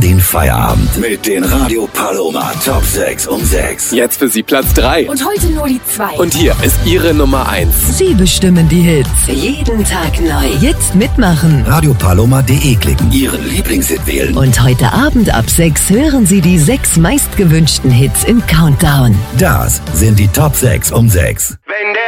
den Feierabend mit den Radio Paloma Top 6 um 6. Jetzt für Sie Platz 3. Und heute nur die 2. Und hier ist Ihre Nummer 1. Sie bestimmen die Hits. Jeden Tag neu. Jetzt mitmachen. Radiopaloma.de klicken. Ihren Lieblingshit wählen. Und heute Abend ab 6 hören Sie die 6 meistgewünschten Hits im Countdown. Das sind die Top 6 um 6. Wenn